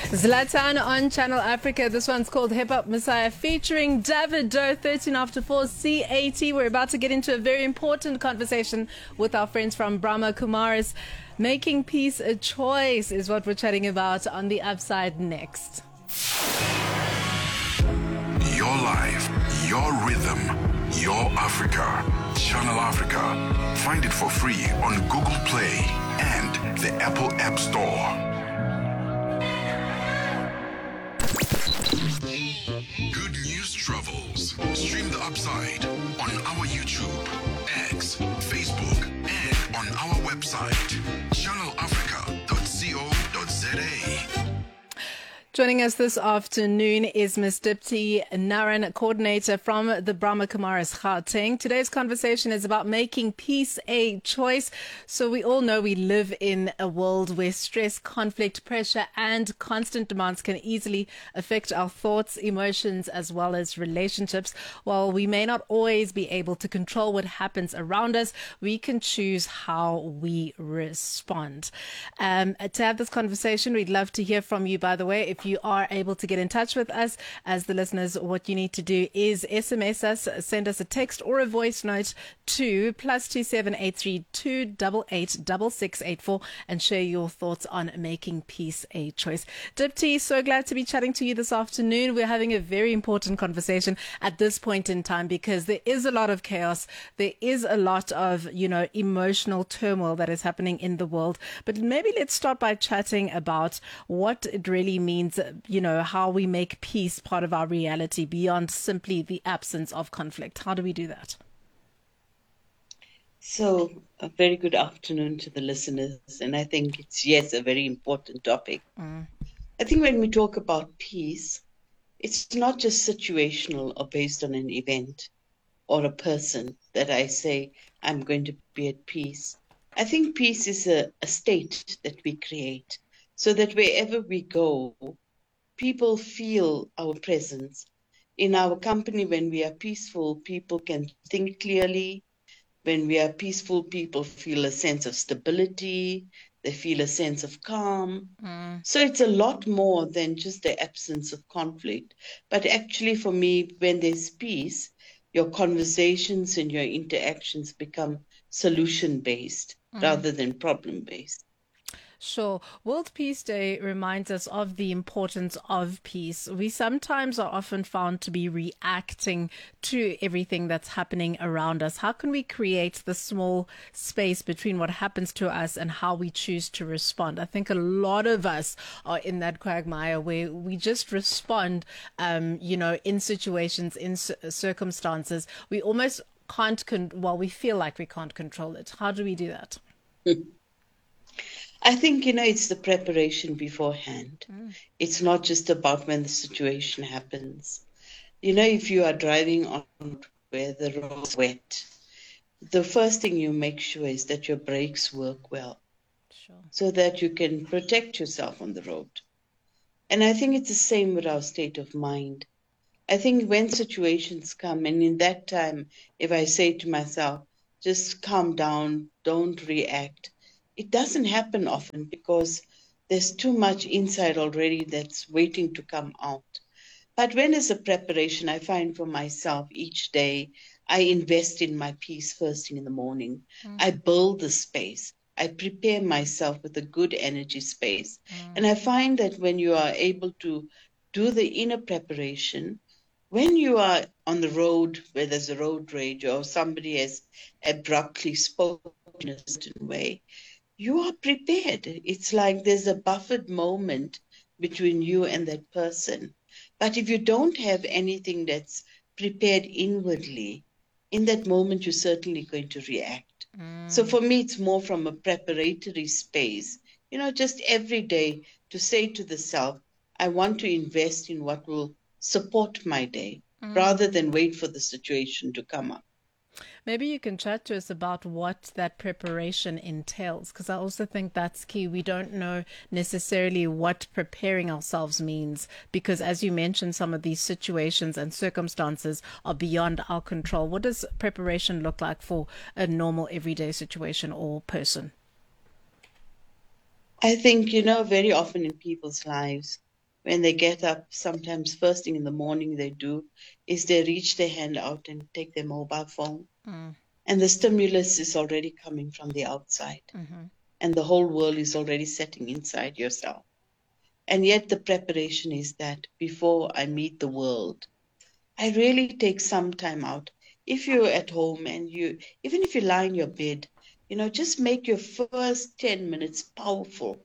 Zlatan on Channel Africa. This one's called Hip Hop Messiah featuring Davido, 13 after 4 CAT. We're about to get into a very important conversation with our friends from Brahma Kumaris. Making peace a choice is what we're chatting about on The Upside next. Your life, your rhythm, your Africa. Channel Africa. Find it for free on Google Play and the Apple App Store. Good news travels. Stream The Upside on our YouTube, X, Facebook, and on our website, channelafrica.co.za. Joining us this afternoon is Ms. Dipti Naran, coordinator from the Brahma Kumaris Gauteng. Today's conversation is about making peace a choice. So we all know we live in a world where stress, conflict, pressure, and constant demands can easily affect our thoughts, emotions, as well as relationships. While we may not always be able to control what happens around us, we can choose how we respond. To have this conversation, we'd love to hear from you, by the way. If you are able to get in touch with us as the listeners, what you need to do is SMS us, send us a text or a voice note to +27 832 886684 and share your thoughts on making peace a choice. Dipti, so glad to be chatting to you this afternoon. We're having a very important conversation at this point in time because there is a lot of chaos. There is a lot of, emotional turmoil that is happening in the world. But maybe let's start by chatting about what it really means, how we make peace part of our reality beyond simply the absence of conflict. How do we do that? So, a very good afternoon to the listeners. And I think it's, yes, a very important topic. I think when we talk about peace, it's not just situational or based on an event or a person that I say I'm going to be at peace. I think peace is a state that we create so that wherever we go, people feel our presence. In our company, when we are peaceful, people can think clearly. When we are peaceful, people feel a sense of stability. They feel a sense of calm. So it's a lot more than just the absence of conflict. But actually, for me, when there's peace, your conversations and your interactions become solution-based rather than problem-based. Sure. World Peace Day reminds us of the importance of peace. We sometimes are often found to be reacting to everything that's happening around us. How can we create the small space between what happens to us and how we choose to respond? I think a lot of us are in that quagmire where we just respond, in situations, in circumstances. We almost can't, we feel like we can't control it. How do we do that? I think, it's the preparation beforehand. It's not just about when the situation happens. If you are driving on where the road is wet, the first thing you make sure is that your brakes work well, so that you can protect yourself on the road. And I think it's the same with our state of mind. I think when situations come, and in that time, if I say to myself, just calm down, don't react, it doesn't happen often because there's too much inside already that's waiting to come out. But when it's a preparation, I find for myself each day, I invest in my peace first thing in the morning. I build the space. I prepare myself with a good energy space. And I find that when you are able to do the inner preparation, when you are on the road where there's a road rage or somebody has abruptly spoken in a certain way, you are prepared. It's like there's a buffered moment between you and that person. But if you don't have anything that's prepared inwardly, in that moment, you're certainly going to react. So for me, it's more from a preparatory space, just every day to say to the self, I want to invest in what will support my day rather than wait for the situation to come up. Maybe you can chat to us about what that preparation entails, because I also think that's key. We don't know necessarily what preparing ourselves means, because as you mentioned, some of these situations and circumstances are beyond our control. What does preparation look like for a normal everyday situation or person? I think, very often in people's lives, when they get up, sometimes first thing in the morning they do is they reach their hand out and take their mobile phone. And the stimulus is already coming from the outside. And the whole world is already setting inside yourself. And yet the preparation is that before I meet the world, I really take some time out. If you're at home and even if you lie in your bed, just make your first 10 minutes powerful.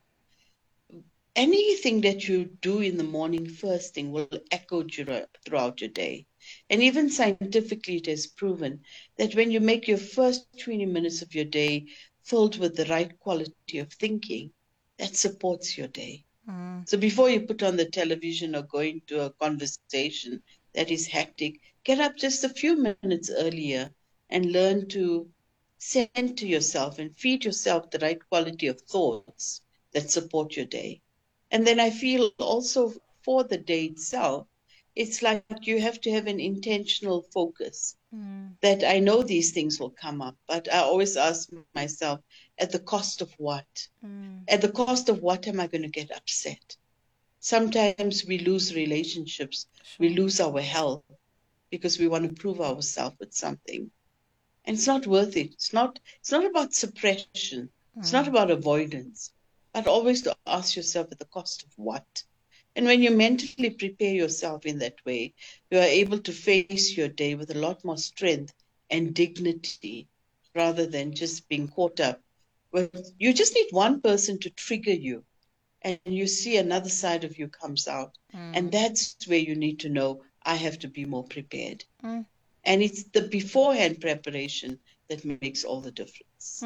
Anything that you do in the morning, first thing, will echo throughout your day. And even scientifically, it is proven that when you make your first 20 minutes of your day filled with the right quality of thinking, that supports your day. So before you put on the television or go into a conversation that is hectic, get up just a few minutes earlier and learn to center yourself and feed yourself the right quality of thoughts that support your day. And then I feel also for the day itself, it's like you have to have an intentional focus that I know these things will come up, but I always ask myself, at the cost of what? At the cost of what am I going to get upset? Sometimes we lose relationships, we lose our health because we want to prove ourselves with something. And it's not worth it. It's not about suppression. It's not about avoidance. But always to ask yourself at the cost of what. And when you mentally prepare yourself in that way, you are able to face your day with a lot more strength and dignity rather than just being caught up. Well, you just need one person to trigger you and you see another side of you comes out. And that's where you need to know, I have to be more prepared. And it's the beforehand preparation that makes all the difference.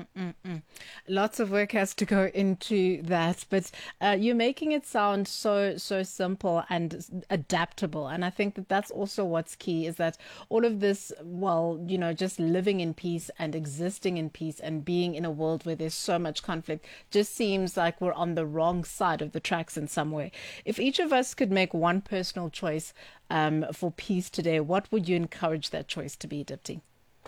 Lots of work has to go into that, but you're making it sound so simple and adaptable. And I think that that's also what's key, is that all of this, just living in peace and existing in peace and being in a world where there's so much conflict just seems like we're on the wrong side of the tracks in some way. If each of us could make one personal choice for peace today, what would you encourage that choice to be, Dipti?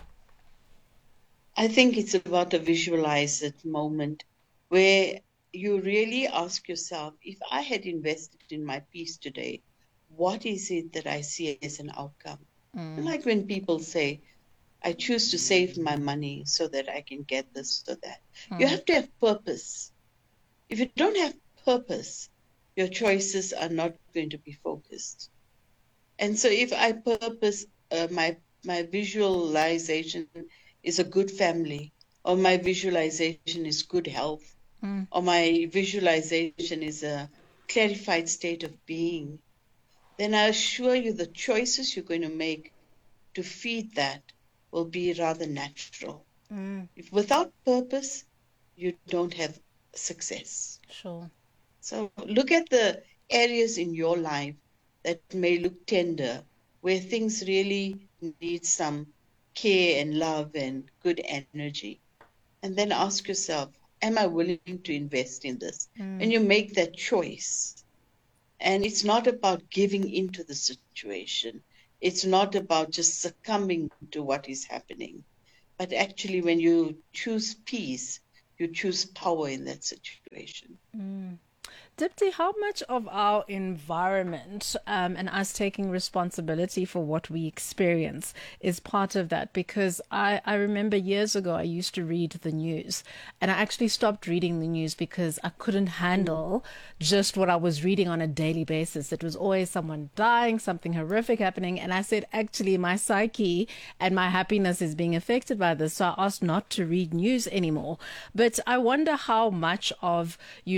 I think it's about a visualized moment where you really ask yourself, if I had invested in my peace today, what is it that I see as an outcome? Like when people say, I choose to save my money so that I can get this or that. You have to have purpose. If you don't have purpose, your choices are not going to be focused. And so if I purpose my visualization is a good family, or my visualization is good health, or my visualization is a clarified state of being, then I assure you the choices you're going to make to feed that will be rather natural. If without purpose, you don't have success. Sure. So look at the areas in your life that may look tender, where things really need some care and love and good energy. And then ask yourself, am I willing to invest in this? And you make that choice. And it's not about giving into the situation. It's not about just succumbing to what is happening. But actually, when you choose peace, you choose power in that situation. Dipti, how much of our environment and us taking responsibility for what we experience is part of that? Because I remember years ago I used to read the news, and I actually stopped reading the news because I couldn't handle just what I was reading on a daily basis. It was always someone dying, something horrific happening, and I said, actually, my psyche and my happiness is being affected by this, so I asked not to read news anymore. But I wonder how much of,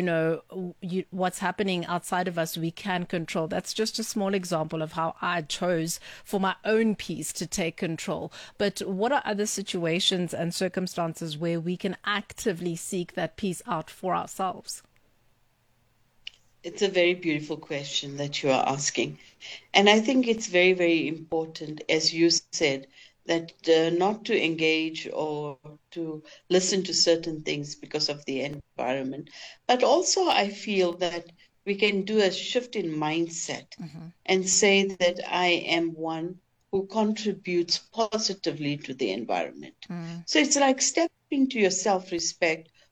what's happening outside of us we can control. That's just a small example of how I chose for my own peace to take control. But what are other situations and circumstances where we can actively seek that peace out for ourselves? It's a very beautiful question that you are asking. And I think it's very, very important, as you said, that not to engage or to listen to certain things because of the environment. But also I feel that we can do a shift in mindset and say that I am one who contributes positively to the environment. So it's like step into your self-respect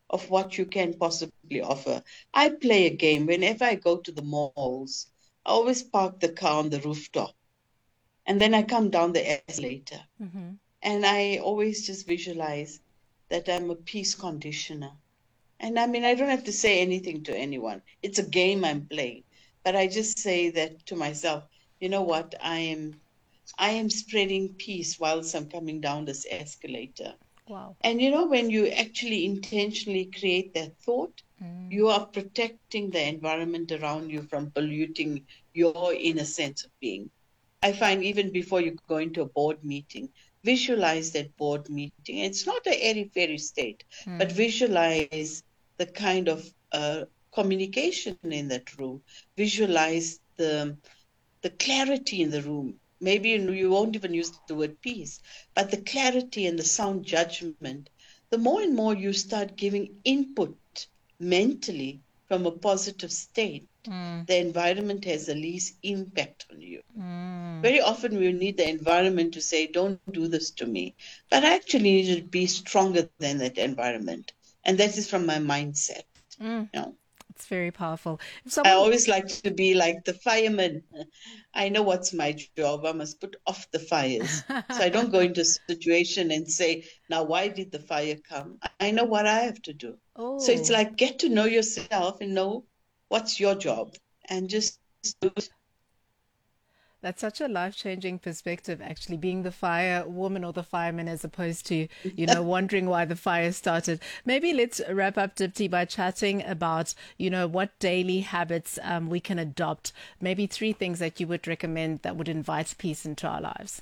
of what you can possibly offer. I play a game whenever I go to the malls. I always park the car on the rooftop, and then I come down the escalator. And I always just visualize that I'm a peace conditioner. And I mean, I don't have to say anything to anyone. It's a game I'm playing. But I just say that to myself, you know what? I am spreading peace whilst I'm coming down this escalator. Wow. And you know, when you actually intentionally create that thought, you are protecting the environment around you from polluting your inner sense of being. I find even before you go into a board meeting, visualize that board meeting. It's not a airy-fairy state, but visualize the kind of communication in that room. Visualize the clarity in the room. Maybe you won't even use the word peace, but the clarity and the sound judgment. The more and more you start giving input mentally from a positive state, the environment has the least impact on you. Very often we need the environment to say, don't do this to me. But I actually need to be stronger than that environment. And that is from my mindset. You know? It's very powerful. If I someone always like to be like the fireman. I know what's my job. I must put off the fires. So I don't go into a situation and say, now, why did the fire come? I know what I have to do. So it's like get to know yourself and know what's your job and just do it. That's such a life-changing perspective, actually, being the firewoman or the fireman as opposed to, wondering why the fire started. Maybe let's wrap up, Dipti, by chatting about, what daily habits we can adopt. Maybe 3 things that you would recommend that would invite peace into our lives.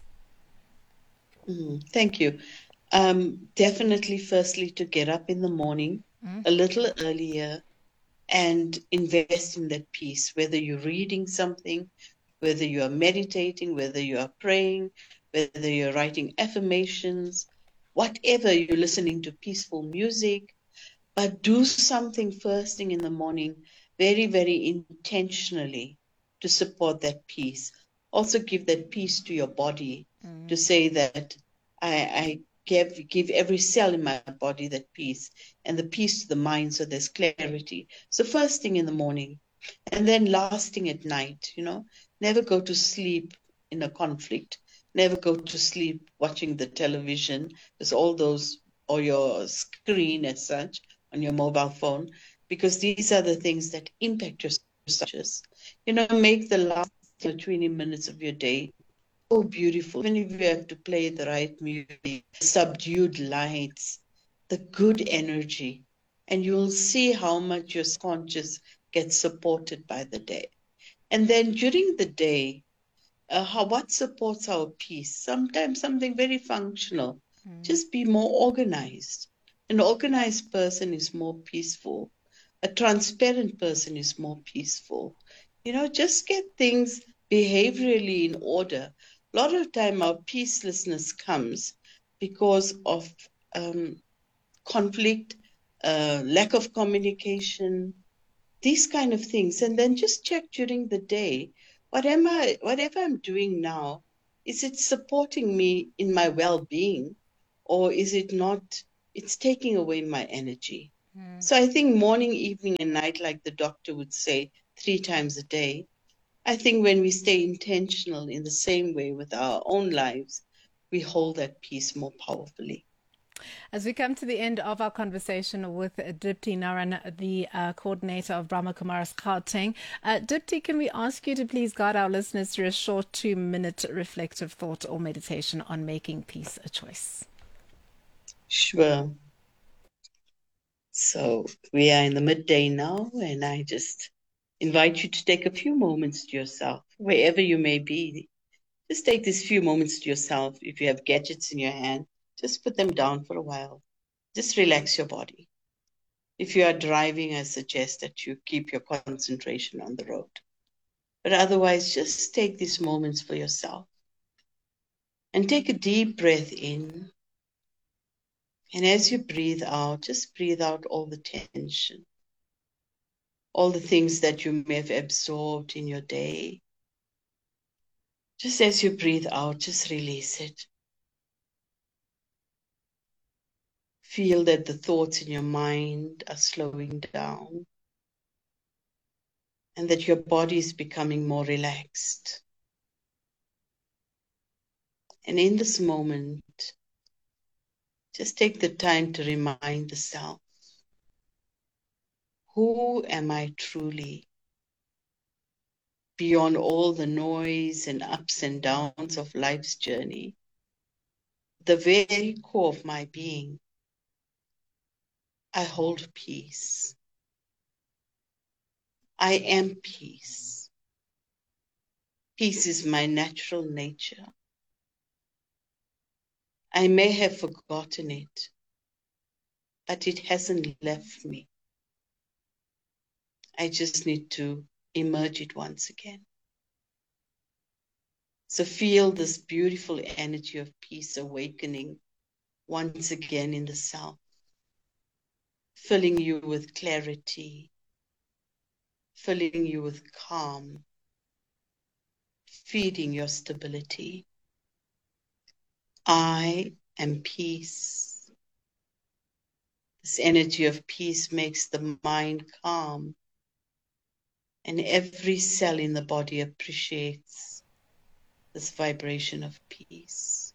Thank you. Definitely, firstly, to get up in the morning a little earlier and invest in that peace, whether you're reading something, whether you are meditating, whether you are praying, whether you're writing affirmations, whatever, you're listening to peaceful music, but do something first thing in the morning, very, very intentionally to support that peace. Also give that peace to your body, to say that I give every cell in my body that peace, and the peace to the mind so there's clarity. So first thing in the morning, and then last thing at night, never go to sleep in a conflict. Never go to sleep watching the television. There's all those, or your screen as such, on your mobile phone, because these are the things that impact your structures. Make the last 20 minutes of your day so beautiful. Even if you have to play the right music, subdued lights, the good energy, and you'll see how much your conscious gets supported by the day. And then during the day, what supports our peace? Sometimes something very functional. Just be more organized. An organized person is more peaceful. A transparent person is more peaceful. Just get things behaviorally in order. A lot of time our peacelessness comes because of conflict, lack of communication, these kind of things. And then just check during the day, whatever I'm doing now, is it supporting me in my well-being, or is it not? It's taking away my energy. So I think morning, evening, and night, like the doctor would say, 3 times a day. I think when we stay intentional in the same way with our own lives, we hold that peace more powerfully. As we come to the end of our conversation with Dipti Naran, the coordinator of Brahma Kumaris Gauteng, Dipti, can we ask you to please guide our listeners through a short 2-minute reflective thought or meditation on making peace a choice? Sure. So we are in the midday now, and I just invite you to take a few moments to yourself, wherever you may be. Just take these few moments to yourself. If you have gadgets in your hand, just put them down for a while. Just relax your body. If you are driving, I suggest that you keep your concentration on the road. But otherwise, just take these moments for yourself. And take a deep breath in. And as you breathe out, just breathe out all the tension, all the things that you may have absorbed in your day. Just as you breathe out, just release it. Feel that the thoughts in your mind are slowing down and that your body is becoming more relaxed. And in this moment, just take the time to remind the self, who am I truly? Beyond all the noise and ups and downs of life's journey, the very core of my being, I hold peace. I am peace. Peace is my natural nature. I may have forgotten it, but it hasn't left me. I just need to emerge it once again. So feel this beautiful energy of peace awakening once again in the self, filling you with clarity, filling you with calm, feeding your stability. I am peace. This energy of peace makes the mind calm, and every cell in the body appreciates this vibration of peace.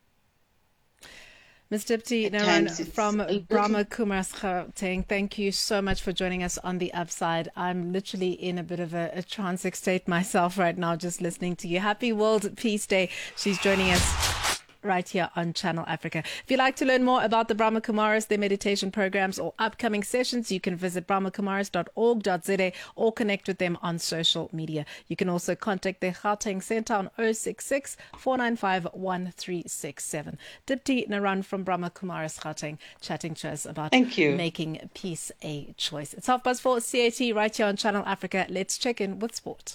Ms. Dipti Naran from Brahma Kumaris Gauteng, thank you so much for joining us on The Upside. I'm literally in a bit of a transic state myself right now, just listening to you. Happy World Peace Day. She's joining us right here on Channel Africa. If you'd like to learn more about the Brahma Kumaris, their meditation programs or upcoming sessions, you can visit brahmakumaris.org.za or connect with them on social media. You can also contact their Gauteng Centre on 066 495 1367. Dipti Naran from Brahma Kumaris Gauteng chatting to us about making peace a choice. It's 4:30 CAT right here on Channel Africa. Let's check in with sport.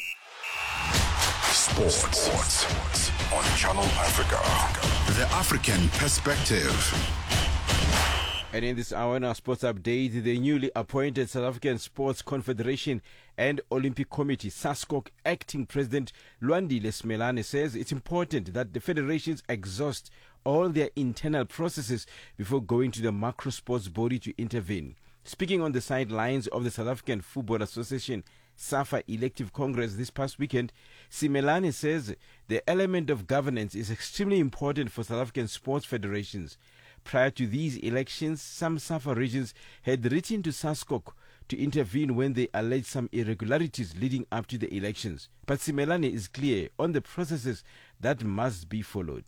Sports on Channel Africa. The African perspective. And in this hour, in our sports update, the newly appointed South African Sports Confederation and Olympic Committee, SASCOC acting president Lwandile Simelane says it's important that the federations exhaust all their internal processes before going to the macro sports body to intervene. Speaking on the sidelines of the South African Football Association SAFA elective congress this past weekend, Simelane says the element of governance is extremely important for South African sports federations. Prior to these elections, some SAFA regions had written to SASCOC to intervene when they alleged some irregularities leading up to the elections. But Simelane is clear on the processes that must be followed.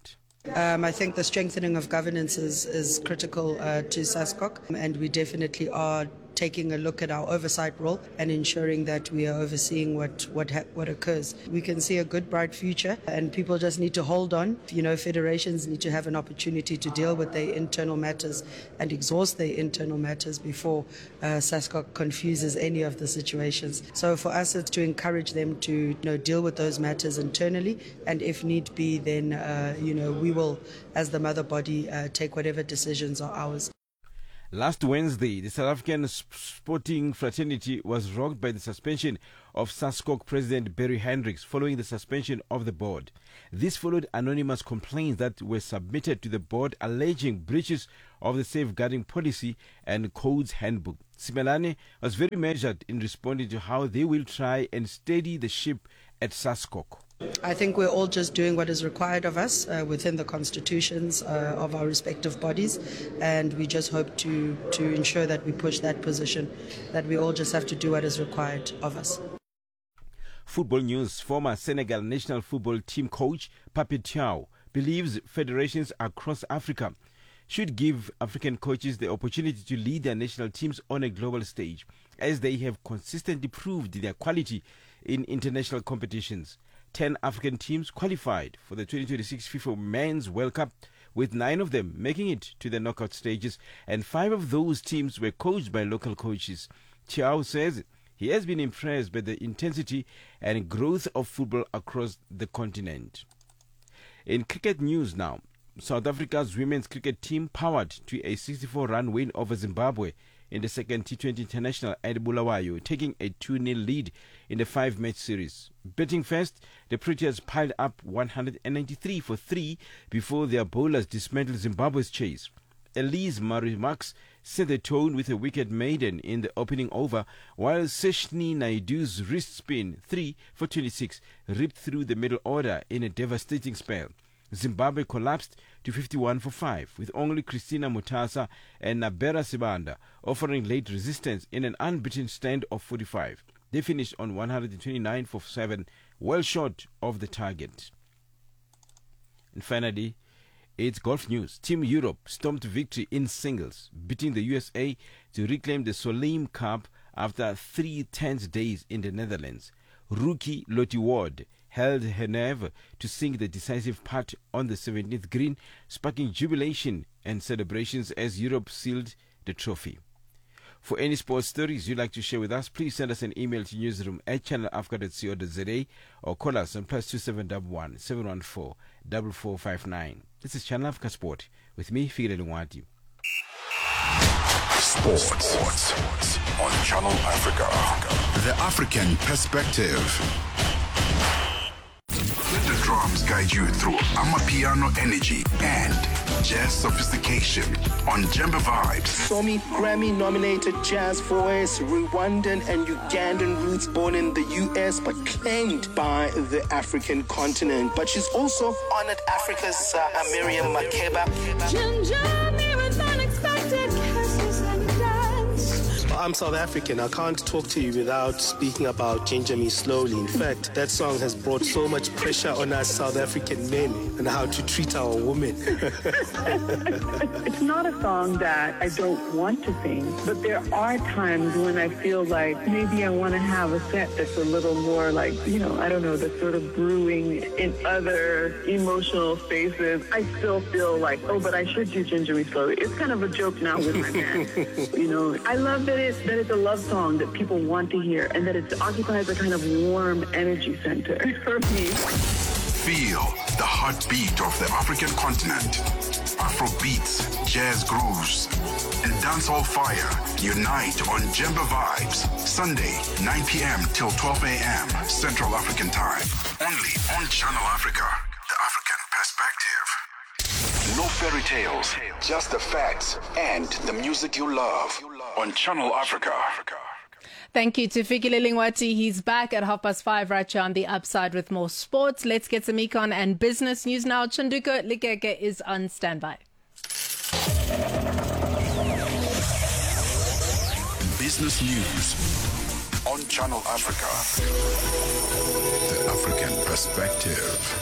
I think the strengthening of governance is critical to SASCOC, and we definitely are taking a look at our oversight role and ensuring that we are overseeing what occurs. We can see a good, bright future, and people just need to hold on. Federations need to have an opportunity to deal with their internal matters and exhaust their internal matters before SASCOC confuses any of the situations. So for us, it's to encourage them to deal with those matters internally, and if need be, then we will, as the mother body, take whatever decisions are ours. Last Wednesday, the South African sporting fraternity was rocked by the suspension of SASCOC President Barry Hendricks following the suspension of the board. This followed anonymous complaints that were submitted to the board alleging breaches of the safeguarding policy and codes handbook. Simelane was very measured in responding to how they will try and steady the ship at SASCOC. I think we're all just doing what is required of us within the constitutions of our respective bodies, and we just hope to ensure that we push that position, that we all just have to do what is required of us. Football news. Former Senegal national football team coach Pape Thiaw believes federations across Africa should give African coaches the opportunity to lead their national teams on a global stage, as they have consistently proved their quality in international competitions. 10 African teams qualified for the 2026 FIFA Men's World Cup, with 9 of them making it to the knockout stages, and 5 of those teams were coached by local coaches. Thiaw says he has been impressed by the intensity and growth of football across the continent. In cricket news now, South Africa's women's cricket team powered to a 64-run win over Zimbabwe in the second T20 International at Bulawayo, taking a 2-0 lead in the 5-match series. Batting first, the Proteas piled up 193 for 3 before their bowlers dismantled Zimbabwe's chase. Elise Marie-Max set the tone with a wicket maiden in the opening over, while Seshni Naidu's wrist spin 3 for 26 ripped through the middle order in a devastating spell. Zimbabwe collapsed to 51 for 5, with only Christina Mutasa and Nabera Sibanda offering late resistance in an unbeaten stand of 45. They finished on 129 for 7, well short of the target. And finally, it's golf news. Team Europe stomped victory in singles, beating the USA to reclaim the Soleim Cup after 3 tense days in the Netherlands. Rookie Lottie Ward held her nerve to sink the decisive putt on the 17th green, sparking jubilation and celebrations as Europe sealed the trophy. For any sports stories you'd like to share with us, please send us an email to newsroom@channelafrica.co.za or call us on +2711 714 4459. This is Channel Africa Sport with me, Figile Lungwati. Sports on Channel Africa. The African perspective. Let the drums guide you through Amapiano energy and jazz sophistication on Jemba Vibes. Somi Grammy-nominated jazz voice, Rwandan and Ugandan roots, born in the US but claimed by the African continent. But she's also honored Africa's Miriam Makeba. I'm South African. I can't talk to you without speaking about Ginger Me Slowly. In fact, that song has brought so much pressure on us South African men and how to treat our women. It's not a song that I don't want to sing, but there are times when I feel like maybe I want to have a set that's a little more like, I don't know, that's sort of brewing in other emotional spaces. I still feel like, but I should do Ginger Me Slowly. It's kind of a joke now with my man. I love that it's a love song that people want to hear and that it occupies a kind of warm energy center for me. Feel the heartbeat of the African continent. Afro beats, jazz grooves, and dancehall fire unite on Jemba Vibes. Sunday, 9 p.m. till 12 a.m. Central African Time. Only on Channel Africa, the African perspective. No fairy tales, just the facts and the music you love on Channel Africa. Thank you to Fikile Lingwati. He's back at 5:30 right here on The Upside with more sports. Let's get some econ and business news now. Chanduko Likeke is on standby. Business news on Channel Africa. The African perspective.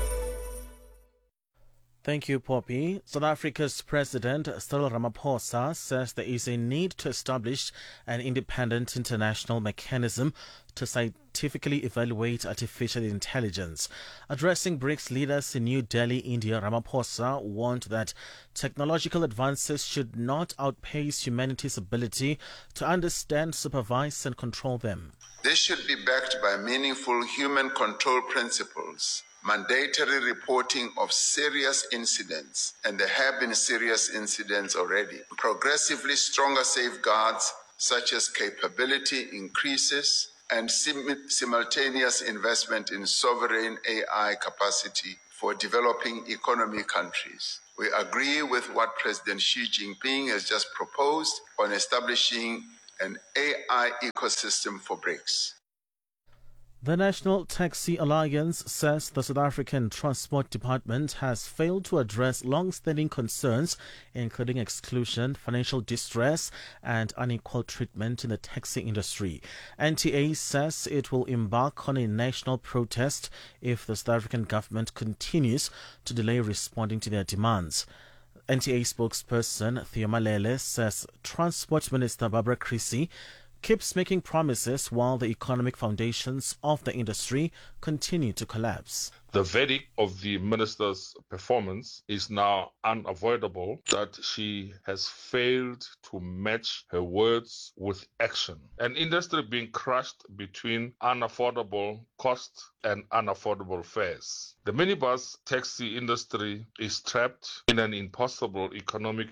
Thank you, Poppy. South Africa's President Cyril Ramaphosa says there is a need to establish an independent international mechanism to scientifically evaluate artificial intelligence. Addressing BRICS leaders in New Delhi, India, Ramaphosa warned that technological advances should not outpace humanity's ability to understand, supervise, and control them. This should be backed by meaningful human control principles, mandatory reporting of serious incidents, and there have been serious incidents already, progressively stronger safeguards such as capability increases and simultaneous investment in sovereign AI capacity for developing economy countries. We agree with what President Xi Jinping has just proposed on establishing an AI ecosystem for BRICS. The National Taxi Alliance says the South African Transport Department has failed to address long-standing concerns, including exclusion, financial distress, and unequal treatment in the taxi industry. NTA says it will embark on a national protest if the South African government continues to delay responding to their demands. NTA spokesperson Theo Malele says Transport Minister Barbara Creecy keeps making promises while the economic foundations of the industry continue to collapse. The verdict of the minister's performance is now unavoidable, that she has failed to match her words with action. An industry being crushed between unaffordable costs and unaffordable fares. The minibus taxi industry is trapped in an impossible economic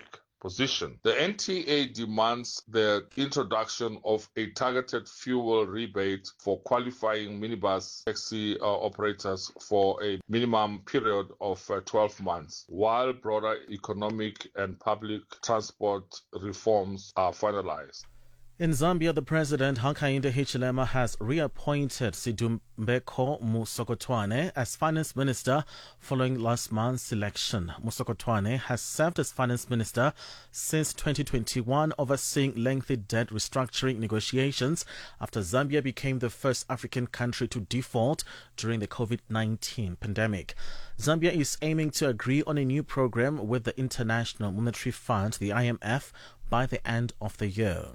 position. The NTA demands the introduction of a targeted fuel rebate for qualifying minibus taxi operators for a minimum period of 12 months, while broader economic and public transport reforms are finalized. In Zambia, the president, Hakainde Hichilema, has reappointed Sidumbeko Musokotwane as finance minister following last month's election. Musokotwane has served as finance minister since 2021, overseeing lengthy debt restructuring negotiations after Zambia became the first African country to default during the COVID-19 pandemic. Zambia is aiming to agree on a new program with the International Monetary Fund, the IMF, by the end of the year.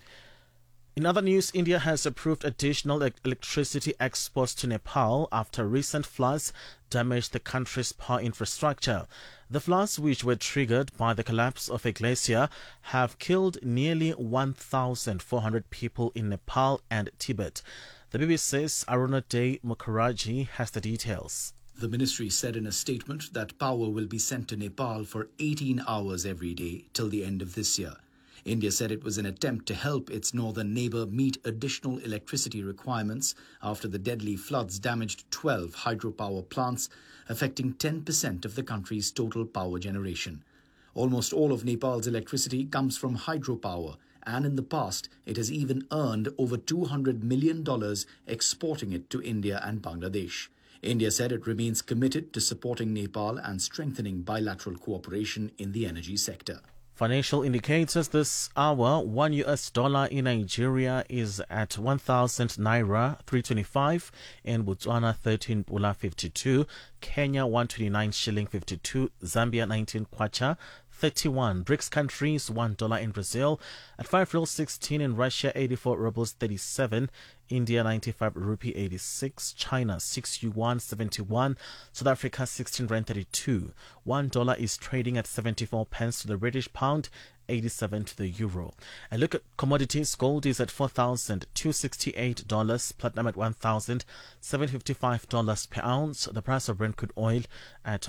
In other news, India has approved additional electricity exports to Nepal after recent floods damaged the country's power infrastructure. The floods, which were triggered by the collapse of a glacier, have killed nearly 1,400 people in Nepal and Tibet. The BBC's Arunodey Mukherjee has the details. The ministry said in a statement that power will be sent to Nepal for 18 hours every day till the end of this year. India said it was an attempt to help its northern neighbour meet additional electricity requirements after the deadly floods damaged 12 hydropower plants, affecting 10% of the country's total power generation. Almost all of Nepal's electricity comes from hydropower, and in the past it has even earned over $200 million exporting it to India and Bangladesh. India said it remains committed to supporting Nepal and strengthening bilateral cooperation in the energy sector. Financial indicators this hour: $1 in Nigeria is at 1,000 naira 325, in Botswana 13 pula 52, Kenya 129 shilling 52, Zambia 19 kwacha 31, BRICS countries $1 in Brazil, at 5 real 16 in Russia, 84 rubles 37, India 95 rupee 86, China 6 yuan 71, South Africa 16 rand 32. $1 is trading at 74 pence to the British pound, 87 to the euro. And look at commodities. Gold is at $4,268, platinum at $1,755 per ounce. The price of Brent crude oil at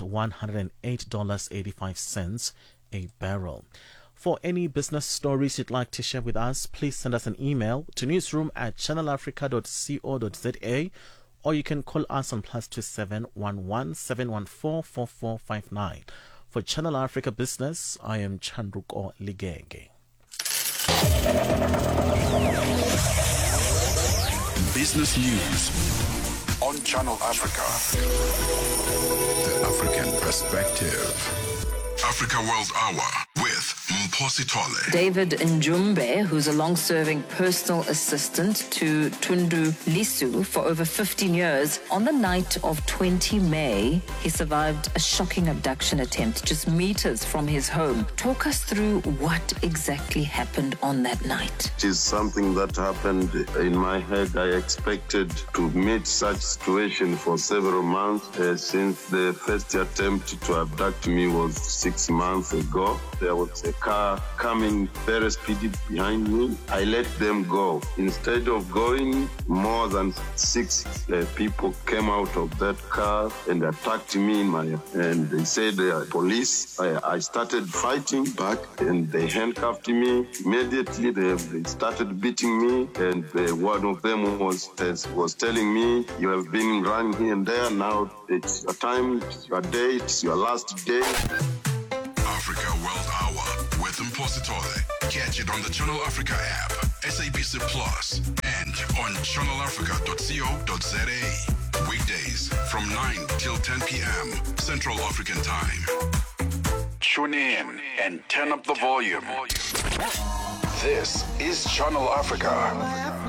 $108.85 a barrel. For any business stories you'd like to share with us, please send us an email to newsroom@channelafrica.co.za, or you can call us on +27 11 714 4459. For Channel Africa Business, I am Chandruko Ligenge. Business news on Channel Africa. The African perspective. Africa World Hour with Mphosi Tole. David Njumbe, who's a long-serving personal assistant to Tundu Lisu for over 15 years, on the night of 20 May, he survived a shocking abduction attempt just meters from his home. Talk us through what exactly happened on that night. It is something that happened in my head. I expected to meet such situation for several months since the first attempt to abduct me was 6 months ago. There was a car coming very speedy behind me. I let them go. Instead of going, more than 6 people came out of that car and attacked me and they said police. I started fighting back and they handcuffed me. Immediately they started beating me, and one of them was telling me, "You have been running here and there. Now it's your time, it's your day, it's your last day." Africa World Hour with Mphosi Tole. Catch it on the Channel Africa app, SABC Plus, and on channelafrica.co.za. Weekdays from 9 till 10 p.m. Central African Time. Tune in and turn up the volume. This is Channel Africa.